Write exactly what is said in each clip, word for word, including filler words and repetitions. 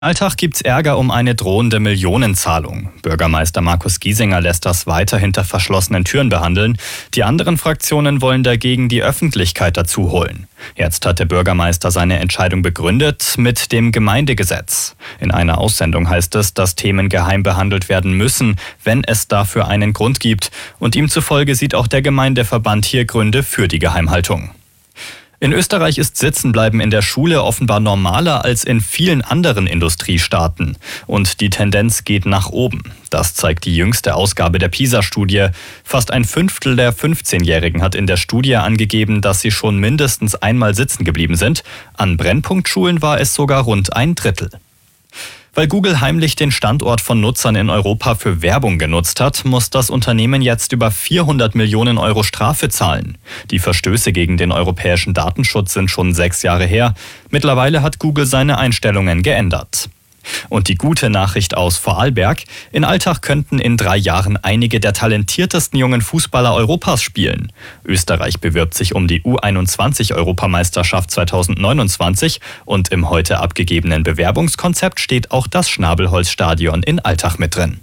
Alltag gibt's Ärger um eine drohende Millionenzahlung. Bürgermeister Markus Giesinger lässt das weiter hinter verschlossenen Türen behandeln. Die anderen Fraktionen wollen dagegen die Öffentlichkeit dazu holen. Jetzt hat der Bürgermeister seine Entscheidung begründet mit dem Gemeindegesetz. In einer Aussendung heißt es, dass Themen geheim behandelt werden müssen, wenn es dafür einen Grund gibt. Und ihm zufolge sieht auch der Gemeindeverband hier Gründe für die Geheimhaltung. In Österreich ist Sitzenbleiben in der Schule offenbar normaler als in vielen anderen Industriestaaten. Und die Tendenz geht nach oben. Das zeigt die jüngste Ausgabe der PISA-Studie. Fast ein Fünftel der fünfzehnjährigen hat in der Studie angegeben, dass sie schon mindestens einmal sitzen geblieben sind. An Brennpunktschulen war es sogar rund ein Drittel. Weil Google heimlich den Standort von Nutzern in Europa für Werbung genutzt hat, muss das Unternehmen jetzt über vierhundert Millionen Euro Strafe zahlen. Die Verstöße gegen den europäischen Datenschutz sind schon sechs Jahre her. Mittlerweile hat Google seine Einstellungen geändert. Und die gute Nachricht aus Vorarlberg: In Altach könnten in drei Jahren einige der talentiertesten jungen Fußballer Europas spielen. Österreich bewirbt sich um die U einundzwanzig-Europameisterschaft zweitausendneunundzwanzig und im heute abgegebenen Bewerbungskonzept steht auch das Schnabelholzstadion in Altach mit drin.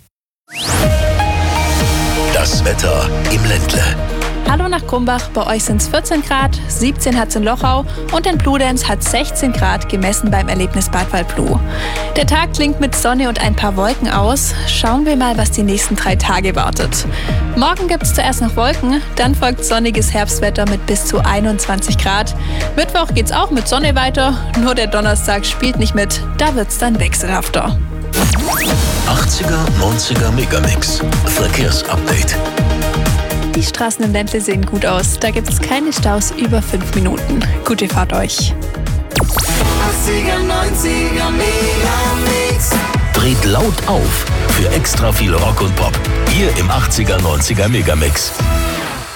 Das Wetter im Ländle. Hallo nach Krumbach, bei euch sind es vierzehn Grad, siebzehn hat es in Lochau und in Bludenz hat sechzehn Grad gemessen beim Erlebnisbad Waldbluh. Der Tag klingt mit Sonne und ein paar Wolken aus. Schauen wir mal, was die nächsten drei Tage wartet. Morgen gibt es zuerst noch Wolken, dann folgt sonniges Herbstwetter mit bis zu einundzwanzig Grad. Mittwoch geht's auch mit Sonne weiter, nur der Donnerstag spielt nicht mit, da wird's dann wechselhafter. achtziger, neunziger Megamix. Verkehrsupdate. Die Straßen im Ländle sehen gut aus. Da gibt es keine Staus über fünf Minuten. Gute Fahrt euch. achtziger, neunziger Megamix. Dreht laut auf für extra viel Rock und Pop. Hier im achtziger, neunziger Megamix.